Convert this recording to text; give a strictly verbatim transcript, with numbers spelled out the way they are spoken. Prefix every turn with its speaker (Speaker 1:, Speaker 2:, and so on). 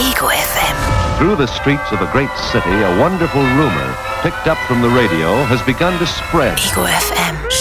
Speaker 1: Ego F M.
Speaker 2: Through the streets of a great city, a wonderful rumor, picked up from the radio, has begun to spread.
Speaker 1: Ego F M.